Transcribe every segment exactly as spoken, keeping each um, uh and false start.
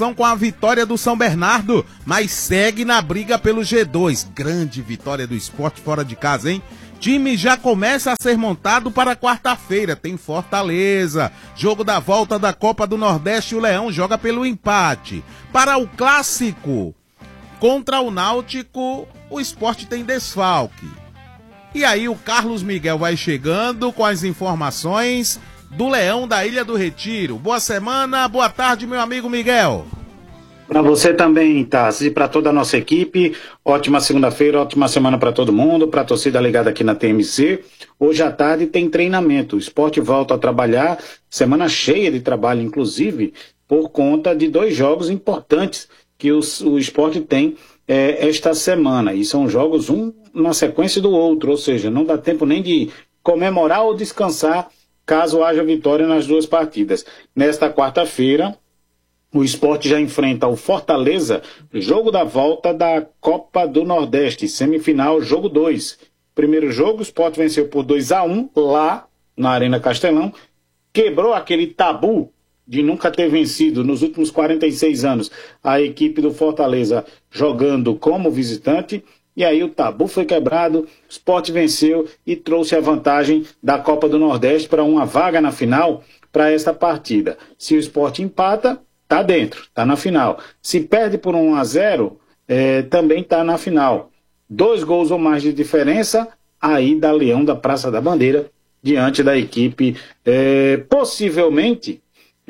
classificação com a vitória do São Bernardo, mas segue na briga pelo G dois. Grande vitória do Sport fora de casa, hein? Time já começa a ser montado para quarta-feira. Tem Fortaleza, jogo da volta da Copa do Nordeste, o Leão joga pelo empate. Para o clássico, contra o Náutico, o Sport tem desfalque. E aí o Carlos Miguel vai chegando com as informações do Leão da Ilha do Retiro. Boa semana, boa tarde, meu amigo Miguel. Para você também, Tassi, e para toda a nossa equipe, ótima segunda-feira, ótima semana para todo mundo, para a torcida ligada aqui na T M C. Hoje à tarde tem treinamento, o Sport volta a trabalhar, semana cheia de trabalho, inclusive, por conta de dois jogos importantes que o, o Sport tem é, esta semana. E são jogos um na sequência do outro, ou seja, não dá tempo nem de comemorar ou descansar caso haja vitória nas duas partidas. Nesta quarta-feira, o Sport já enfrenta o Fortaleza, jogo da volta da Copa do Nordeste, semifinal, jogo dois. Primeiro jogo, o Sport venceu por dois a um lá na Arena Castelão, quebrou aquele tabu de nunca ter vencido nos últimos quarenta e seis anos a equipe do Fortaleza jogando como visitante, e aí o tabu foi quebrado, o Sport venceu e trouxe a vantagem da Copa do Nordeste para uma vaga na final para esta partida. Se o Sport empata, tá dentro, tá na final. Se perde por um a zero, é, também tá na final. Dois gols ou mais de diferença, aí dá Leão da Praça da Bandeira, diante da equipe, é, possivelmente,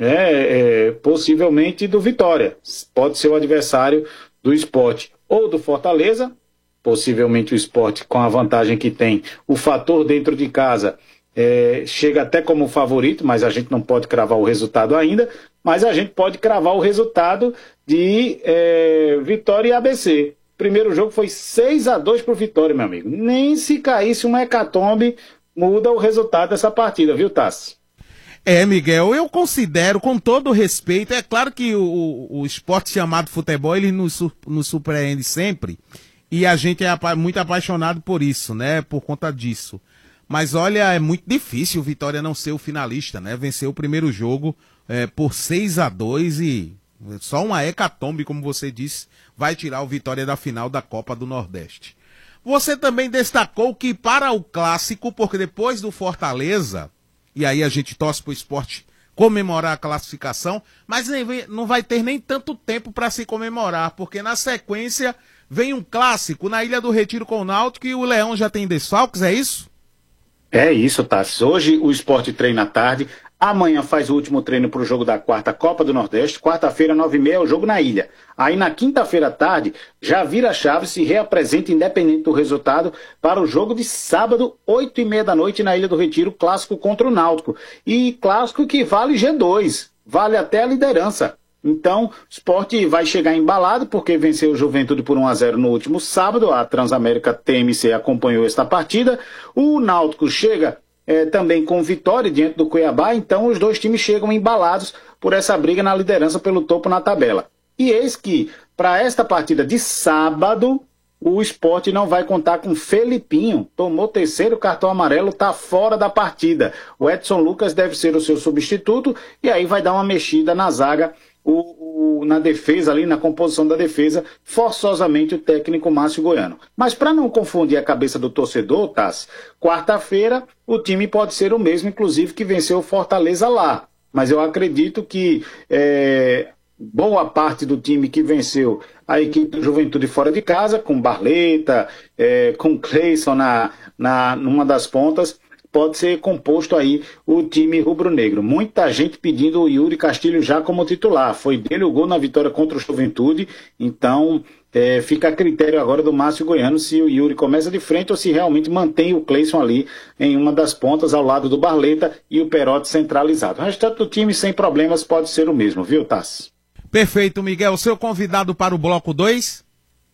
é, é, possivelmente do Vitória. Pode ser o adversário do Sport ou do Fortaleza, possivelmente o Sport com a vantagem que tem, o fator dentro de casa, É, chega até como favorito, mas a gente não pode cravar o resultado ainda, mas a gente pode cravar o resultado de é, Vitória e A B C. Primeiro jogo foi seis a dois para o Vitória, meu amigo. Nem se caísse uma hecatombe, muda o resultado dessa partida, viu, Tassi? É, Miguel, eu considero, com todo respeito, é claro que o, o esporte chamado futebol, ele nos, nos surpreende sempre, e a gente é apa- muito apaixonado por isso, né, por conta disso. Mas olha, é muito difícil o Vitória não ser o finalista, né? Venceu o primeiro jogo é, por seis a dois e só uma hecatombe, como você disse, vai tirar o Vitória da final da Copa do Nordeste. Você também destacou que para o clássico, porque depois do Fortaleza, e aí a gente torce para o Sport comemorar a classificação, mas nem, não vai ter nem tanto tempo para se comemorar, porque na sequência vem um clássico na Ilha do Retiro com o Náutico e o Leão já tem desfalques, é isso? É isso, Tassi. Hoje o Sport treina à tarde, amanhã faz o último treino para o jogo da quarta Copa do Nordeste, quarta-feira, nove e meia, é o jogo na Ilha. Aí na quinta-feira à tarde, já vira a chave, se reapresenta independente do resultado para o jogo de sábado, oito e meia da noite na Ilha do Retiro, clássico contra o Náutico. E clássico que vale G dois, vale até a liderança. Então, o Sport vai chegar embalado, porque venceu o Juventude por um a zero no último sábado, a Transamérica T M C acompanhou esta partida, o Náutico chega é, também com vitória diante do Cuiabá, então os dois times chegam embalados por essa briga na liderança pelo topo na tabela. E eis que, para esta partida de sábado, o Sport não vai contar com Felipinho, tomou terceiro cartão amarelo, está fora da partida. O Edson Lucas deve ser o seu substituto, e aí vai dar uma mexida na zaga, O, o, na defesa, ali na composição da defesa, forçosamente o técnico Márcio Goiano. Mas para não confundir a cabeça do torcedor, Tassi, quarta-feira o time pode ser o mesmo, inclusive, que venceu o Fortaleza lá. Mas eu acredito que é, boa parte do time que venceu a equipe do Juventude fora de casa, com Barleta, é, com Cleison na, na, numa das pontas, pode ser composto aí o time rubro-negro. Muita gente pedindo o Yuri Castilho já como titular. Foi dele o gol na vitória contra o Juventude, então é, fica a critério agora do Márcio Goiano se o Yuri começa de frente ou se realmente mantém o Cleison ali em uma das pontas ao lado do Barleta e o Perotti centralizado. O restante do time sem problemas pode ser o mesmo, viu, Tassi? Perfeito, Miguel. Seu convidado para o bloco dois?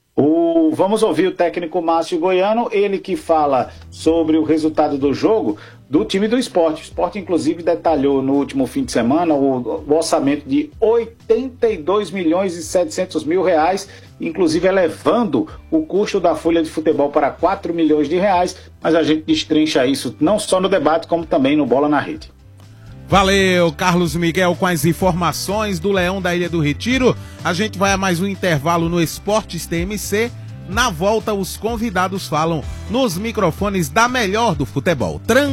O, vamos ouvir o técnico Márcio Goiano, ele que fala sobre o resultado do jogo do time do Sport. O Sport, inclusive, detalhou no último fim de semana o, o orçamento de oitenta e dois milhões e setecentos mil reais, inclusive elevando o custo da folha de futebol para quatro milhões de reais, mas a gente destrincha isso não só no debate, como também no Bola na Rede. Valeu, Carlos Miguel, com as informações do Leão da Ilha do Retiro. A gente vai a mais um intervalo no Esportes T M C. Na volta, os convidados falam nos microfones da melhor do futebol. Trans